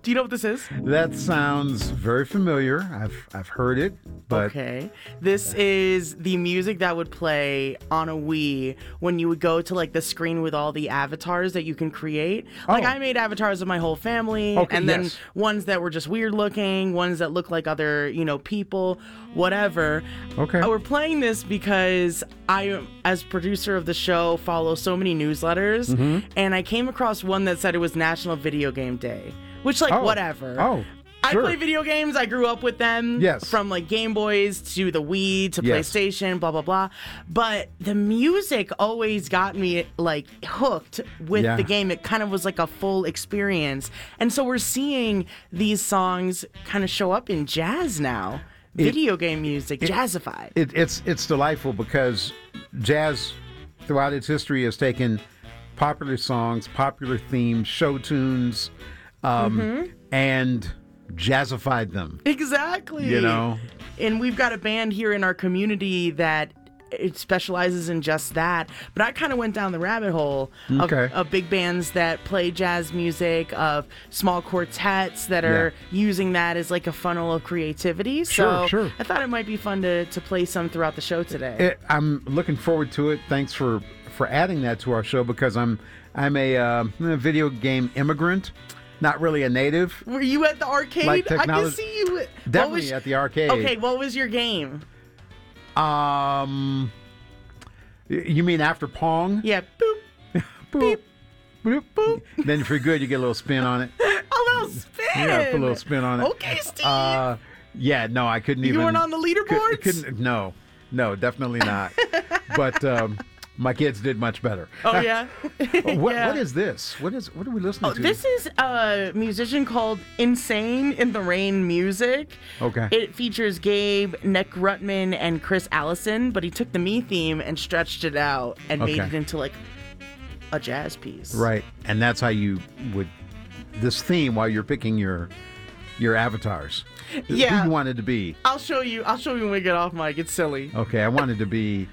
Do you know what this is? That sounds very familiar. I've heard it, but Okay. This is the music that would play on a Wii when you would go to like the screen with all the avatars that you can create. Like Oh. I made avatars of my whole family, Okay, and then yes. ones that were just weird looking, ones that look like other, people, whatever. Okay. We're playing this because I, as producer of the show, follow so many newsletters, Mm-hmm. and I came across one that said it was National Video Game Day, which like Oh. whatever. Oh, I sure. play video games. I grew up with them. Yes. From like Game Boys to the Wii to Yes. PlayStation, blah, blah, blah. But the music always got me like hooked with Yeah. the game. It kind of was like a full experience. And so we're seeing these songs kind of show up in jazz now. Video game music, jazzified. It's delightful because jazz, throughout its history, has taken popular songs, popular themes, show tunes, and jazzified them. Exactly. You know? And we've got a band here in our community that it specializes in just that. But I kind of went down the rabbit hole Okay. of big bands that play jazz music, of small quartets that are using that as like a funnel of creativity. So Sure. I thought it might be fun to play some throughout the show today. I'm looking forward to it. Thanks for adding that to our show because I'm a video game immigrant, not really a native. Were you at the arcade? Like I can technology- see you. What Definitely was- at the arcade. Okay, what was your game? You mean after Pong? Yeah, boop. Boop. Boop. Boop. Then if you're good, you get a little spin on it. A little spin. Yeah, put a little spin on it. Okay, Steve. Yeah, no, I couldn't even. You weren't on the leaderboards? Couldn't. No, definitely not. But my kids did much better. Oh yeah. What is this? What are we listening to? This is a musician called Insane in the Rain Music. Okay. It features Gabe, Nick Rutman, and Chris Allison, but he took the Me theme and stretched it out and made Okay. it into like a jazz piece. Right, and that's how you would this theme while you're picking your avatars. Yeah. Who you wanted to be? I'll show you when we get off mic. It's silly. Okay, I wanted to be.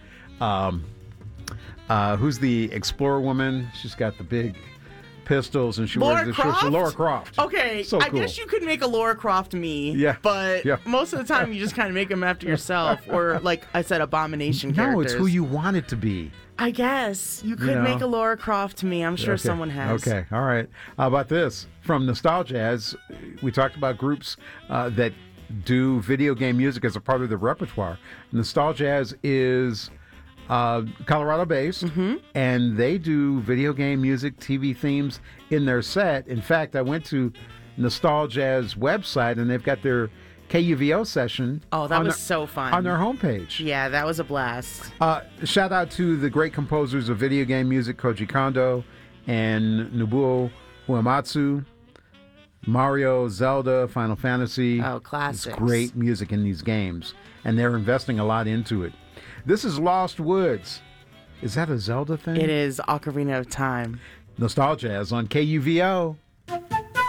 Who's the explorer woman? She's got the big pistols and she wears Laura the Croft? shirt. Laura Croft. Okay, So I cool. guess you could make a Laura Croft me. Yeah. But Yeah. most of the time you just kind of make them after yourself, or like I said, Abomination No, characters. it's who you want it to be. I guess you could know. make a Laura Croft me. I'm sure Okay. someone has. Okay, all right. How about this? From Nostalgiaz, we talked about groups that do video game music as a part of their repertoire. Nostalgiaz is Colorado-based, and they do video game music, TV themes in their set. In fact, I went to Nostalgiaz website, and they've got their KUVO session. Oh, that on was their- so fun. on their homepage. Yeah, that was a blast. Shout out to the great composers of video game music, Koji Kondo and Nobuo Uematsu, Mario, Zelda, Final Fantasy. Oh, classics. It's great music in these games, and they're investing a lot into it. This is Lost Woods. Is that a Zelda thing? It is Ocarina of Time. Nostalgiaz on KUVO.